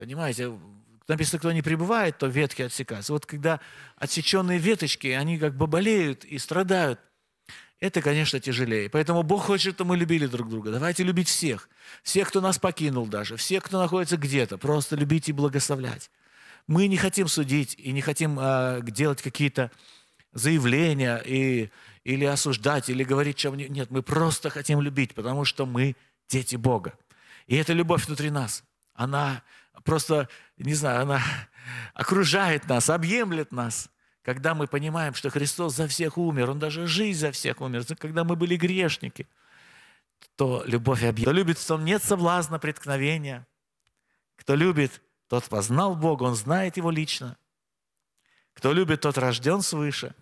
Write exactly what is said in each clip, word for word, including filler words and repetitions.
Понимаете, написано, кто не пребывает, то ветки отсекаются. Вот когда отсеченные веточки, они как бы болеют и страдают, это, конечно, тяжелее. Поэтому Бог хочет, чтобы мы любили друг друга. Давайте любить всех. Всех, кто нас покинул даже. Всех, кто находится где-то. Просто любить и благословлять. Мы не хотим судить и не хотим а, делать какие-то заявления и, или осуждать, или говорить чем-нибудь. Нет, мы просто хотим любить, потому что мы дети Бога. И эта любовь внутри нас, она просто, не знаю, она окружает нас, объемлет нас. Когда мы понимаем, что Христос за всех умер, Он даже жизнь за всех умер, когда мы были грешники, то любовь объемлет. Кто любит, в том нет соблазна, преткновения. Кто любит, тот познал Бога, Он знает Его лично. Кто любит, тот рожден свыше.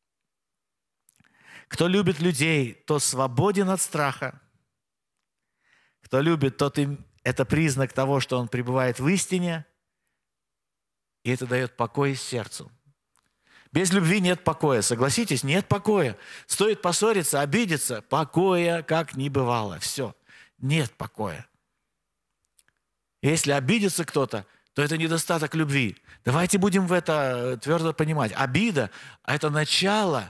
Кто любит людей, тот свободен от страха. Кто любит, тот им... это признак того, что он пребывает в истине, и это дает покой сердцу. Без любви нет покоя, согласитесь, нет покоя. Стоит поссориться, обидеться, покоя как не бывало. Все, нет покоя. Если обидится кто-то, то это недостаток любви. Давайте будем в это твердо понимать. Обида – это начало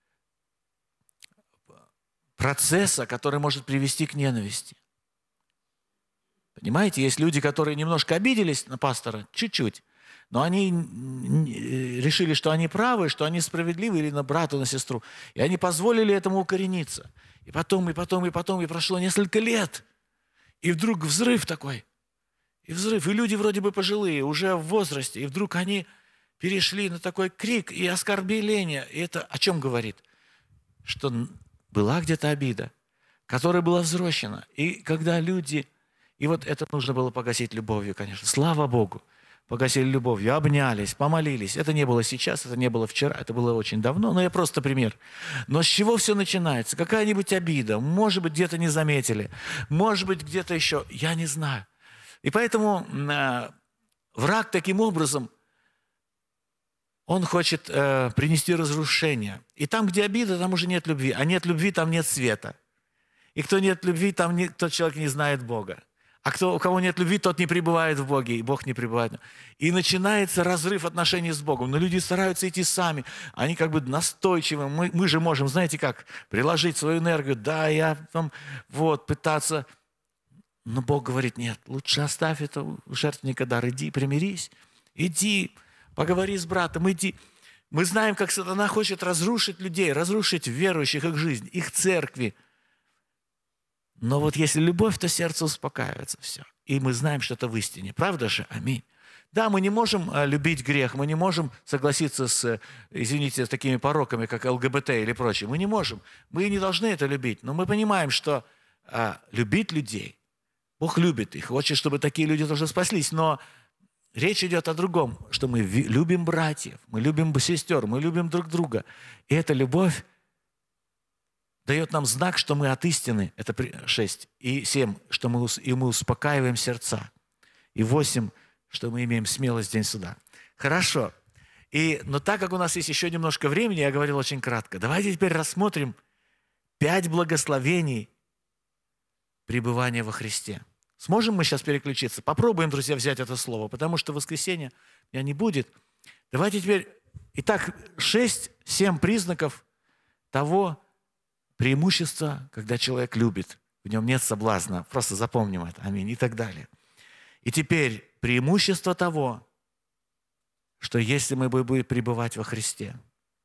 процесса, который может привести к ненависти. Понимаете, есть люди, которые немножко обиделись на пастора, чуть-чуть, но они решили, что они правы, что они справедливы, или на брата, на сестру. И они позволили этому укорениться. И потом, и потом, и потом, и прошло несколько лет. И вдруг взрыв такой. И взрыв. И люди вроде бы пожилые, уже в возрасте. И вдруг они перешли на такой крик и оскорбление. И это о чем говорит? Что была где-то обида, которая была взрощена. И когда люди... И вот это нужно было погасить любовью, конечно. Слава Богу. Погасили любовью, обнялись, помолились. Это не было сейчас, это не было вчера, это было очень давно, но я просто пример. Но с чего все начинается? Какая-нибудь обида, может быть, где-то не заметили, может быть, где-то еще, я не знаю. И поэтому э, враг таким образом, он хочет э, принести разрушение. И там, где обида, там уже нет любви, а нет любви, там нет света. И кто нет любви, там не, тот человек не знает Бога. А кто, у кого нет любви, тот не пребывает в Боге, и Бог не пребывает. И начинается разрыв отношений с Богом. Но люди стараются идти сами. Они как бы настойчивы. Мы, мы же можем, знаете как, приложить свою энергию. Да, я там, вот, пытаться. Но Бог говорит, нет, лучше оставь это у жертвенника дар. Иди, примирись. Иди, поговори с братом, иди. Мы знаем, как сатана хочет разрушить людей, разрушить верующих, их жизнь, их церкви. Но вот если любовь, то сердце успокаивается, все. И мы знаем, что это в истине. Правда же? Аминь. Да, мы не можем любить грех, мы не можем согласиться с, извините, с такими пороками, как ЛГБТ или прочее. Мы не можем. Мы не должны это любить. Но мы понимаем, что а, любить людей, Бог любит их, хочет, чтобы такие люди тоже спаслись. Но речь идет о другом, что мы любим братьев, мы любим сестер, мы любим друг друга. И эта любовь дает нам знак, что мы от истины, это шесть, и семь, что мы, и мы успокаиваем сердца, и восемь, что мы имеем смелость в день суда. Хорошо. И, но так как у нас есть еще немножко времени, я говорил очень кратко, давайте теперь рассмотрим пять благословений пребывания во Христе. Сможем мы сейчас переключиться? Попробуем, друзья, взять это слово, потому что в воскресенье меня не будет. Давайте теперь, итак, шесть-семь признаков того, преимущество, когда человек любит, в нем нет соблазна, просто запомним это, аминь, и так далее. И теперь преимущество того, что если мы будем пребывать во Христе.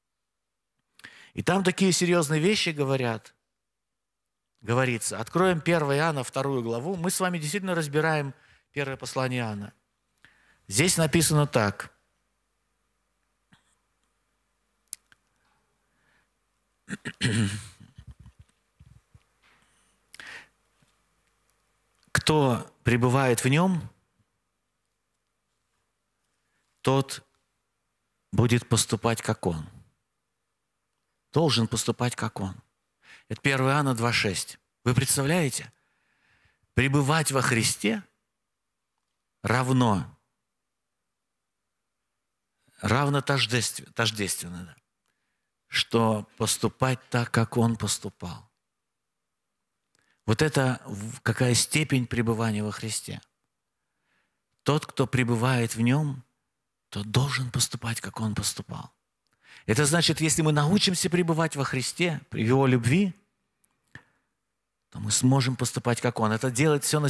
И там такие серьезные вещи говорят, говорится. Откроем первое Иоанна, вторую главу. Мы с вами действительно разбираем первое послание Иоанна. Здесь написано так. Кто пребывает в нем, тот будет поступать, как он. Должен поступать, как он. Это первое Иоанна два шесть. Вы представляете? Пребывать во Христе равно, равно тождественно, тождественно да, что поступать так, как он поступал. Вот это какая степень пребывания во Христе. тот, кто пребывает в нем, тот должен поступать, как он поступал. Это значит, если мы научимся пребывать во Христе, в Его любви, то мы сможем поступать, как Он. Это делает все на